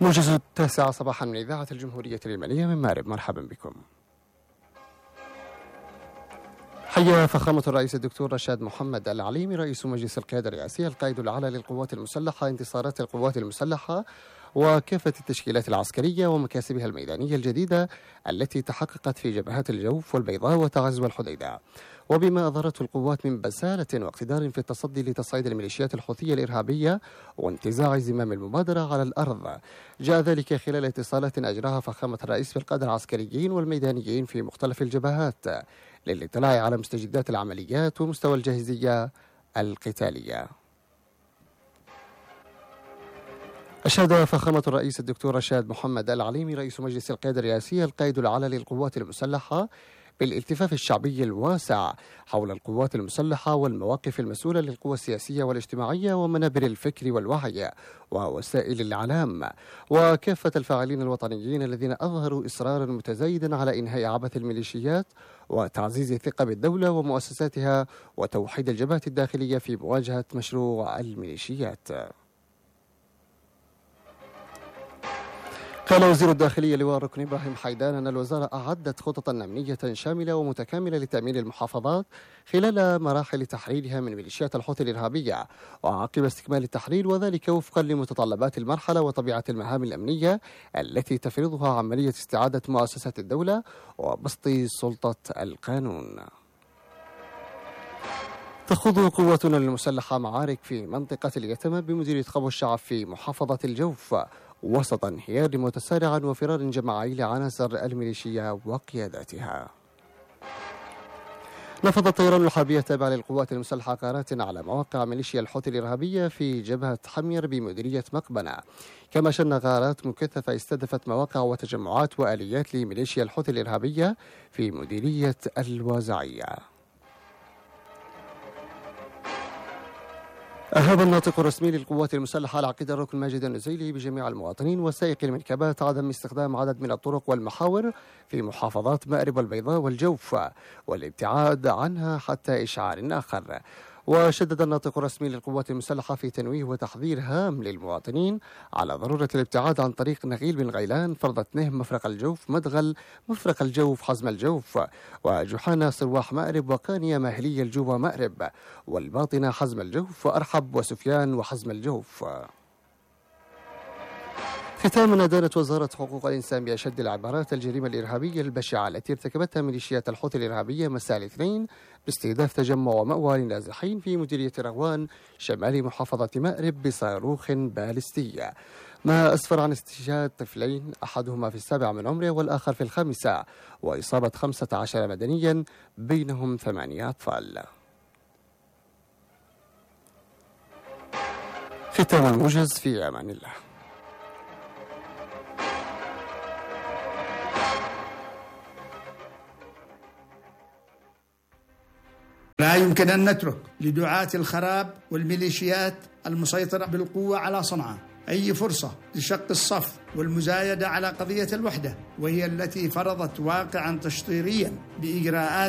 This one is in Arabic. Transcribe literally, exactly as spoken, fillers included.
موجز التاسعة صباحا من إذاعة الجمهورية اليمنية من مأرب، مرحبا بكم. حيا فخامة الرئيس الدكتور رشاد محمد العليمي رئيس مجلس القيادة الرئاسية القائد الأعلى للقوات المسلحة انتصارات القوات المسلحة وكافة التشكيلات العسكرية ومكاسبها الميدانية الجديدة التي تحققت في جبهات الجوف والبيضاء وتعز والحديدة، وبما أظهرته القوات من بسالة واقتدار في التصدي لتصعيد الميليشيات الحوثية الإرهابية وانتزاع زمام المبادرة على الأرض. جاء ذلك خلال اتصالات أجراها فخامة الرئيس بالقادة العسكريين والميدانيين في مختلف الجبهات للاطلاع على مستجدات العمليات ومستوى الجاهزية القتالية. أشاد فخامة الرئيس الدكتور رشاد محمد العليمي رئيس مجلس القيادة الرئاسية القائد الأعلى للقوات المسلحة بالالتفاف الشعبي الواسع حول القوات المسلحة والمواقف المسؤولة للقوى السياسية والاجتماعية ومنابر الفكر والوعي ووسائل الإعلام وكافة الفاعلين الوطنيين الذين أظهروا إصرارا متزايدا على إنهاء عبث الميليشيات وتعزيز الثقة بالدولة ومؤسساتها وتوحيد الجبهات الداخلية في مواجهة مشروع الميليشيات. قال وزير الداخلية لواء الركن إبراهيم حيدان أن الوزارة أعدت خططا أمنية شاملة ومتكاملة لتأمين المحافظات خلال مراحل تحريرها من ميليشيات الحوثي الإرهابية وعقب استكمال التحرير، وذلك وفقا لمتطلبات المرحلة وطبيعة المهام الأمنية التي تفرضها عملية استعادة مؤسسات الدولة وبسط سلطة القانون. تخوض قواتنا المسلحة معارك في منطقة اليتمة بمديرية قبو الشعب في محافظة الجوف وسط انهيار متسارع وفرار جماعي لعناصر الميليشيا وقياداتها. نفذ الطيران الحربي التابع للقوات المسلحة غارات على مواقع ميليشيا الحوثي الإرهابية في جبهة حمير بمديرية مقبنة، كما شن غارات مكثفة استهدفت مواقع وتجمعات وآليات لميليشيا الحوثي الإرهابية في مديرية الوازعية. أهاب الناطق الرسمي للقوات المسلحة العقيد الركن ماجد النزيلي بجميع المواطنين وسائقي المركبات عدم استخدام عدد من الطرق والمحاور في محافظات مأرب والبيضاء والجوف والابتعاد عنها حتى إشعار آخر. وشدد الناطق الرسمي للقوات المسلحة في تنويه وتحذير هام للمواطنين على ضرورة الابتعاد عن طريق نغيل بن غيلان فرضة نهم مفرق الجوف مدغل مفرق الجوف حزم الجوف وجحانة صرواح مأرب وقانية ماهلية الجوبة مأرب والباطنة حزم الجوف وأرحب وسفيان وحزم الجوف. ختاما أدانت وزارة حقوق الإنسان بأشد العبارات الجريمة الإرهابية البشعة التي ارتكبتها ميليشيات الحوثي الإرهابية مساء الاثنين باستهداف تجمع ومأوى للنازحين في مديرية رغوان شمال محافظة مأرب بصاروخ باليستي، ما أسفر عن استشهاد طفلين أحدهما في السابع من عمره والآخر في الخامسة وإصابة خمسة عشر مدنيا بينهم ثمانية أطفال. ختام الموجز، في أمان الله. لا يمكن أن نترك لدعاة الخراب والميليشيات المسيطرة بالقوة على صنعاء أي فرصة لشق الصف والمزايدة على قضية الوحدة، وهي التي فرضت واقعا تشطيريا بإجراءات